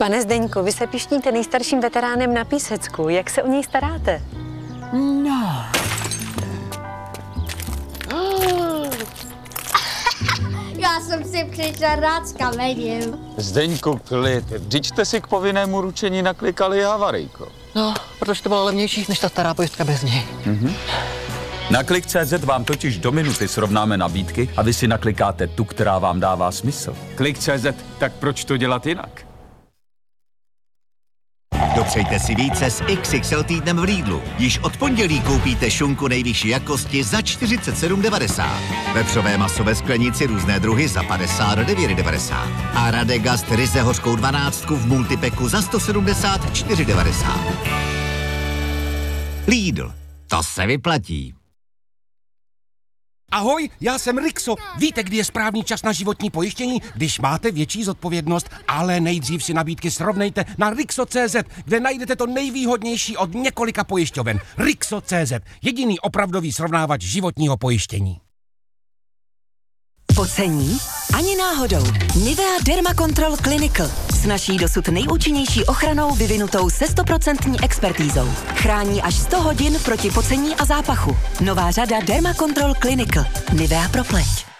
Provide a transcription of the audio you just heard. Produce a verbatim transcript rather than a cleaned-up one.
Pane Zdeňku, vy se pišníte nejstarším veteránem na Písecku. Jak se o něj staráte? No. Já jsem si přišla rád s kamením. Zdeňku, klid. Vždyť jste si k povinnému ručení naklikali havarijko. No, protože to bylo levnější než ta stará pojistka bez něj. Mhm. Na klik tečka cé zet vám totiž do minuty srovnáme nabídky a vy si naklikáte tu, která vám dává smysl. Klik tečka cé zet, tak proč to dělat jinak? Dopřejte si více s iks iks el týdnem v Lidlu. Již od pondělí koupíte šunku nejvyšší jakosti za čtyřicet sedm devadesát. Vepřové maso ve sklenici různé druhy za padesát devět devadesát. A Radegast ryze hořkou dvanáctku v multipeku za sto sedmdesát čtyři devadesát. Lidl. To se vyplatí. Ahoj, já jsem Rixo. Víte, kdy je správný čas na životní pojištění? Když máte větší zodpovědnost, ale nejdřív si nabídky srovnejte na Rixo tečka cé zet, kde najdete to nejvýhodnější od několika pojišťoven. Rixo tečka cé zet, jediný opravdový srovnávač životního pojištění. Pocení? Ani náhodou. Nivea Derma Control Clinical s naší dosud nejúčinnější ochranou vyvinutou se stoprocentní expertízou. Chrání až sto hodin proti pocení a zápachu. Nová řada Derma Control Clinical. Nivea pro pleť.